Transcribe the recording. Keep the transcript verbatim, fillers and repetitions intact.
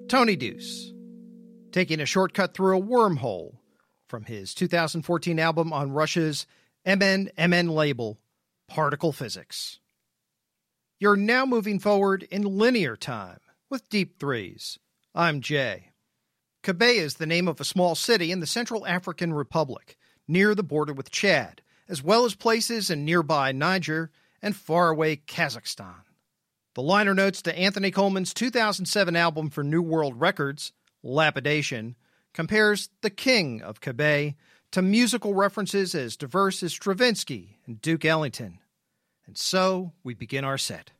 Tony Deuce, taking a shortcut through a wormhole from his two thousand fourteen album on Rush's M N M N label, Particle Physics. You're now moving forward in linear time with Deep Threes. I'm Jay. Kebbi is the name of a small city in the Central African Republic, near the border with Chad, as well as places in nearby Niger and faraway Kazakhstan. The liner notes to Anthony Coleman's two thousand seven album for New World Records, Lapidation, compares the king of Kebbi to musical references as diverse as Stravinsky and Duke Ellington. And so we begin our set.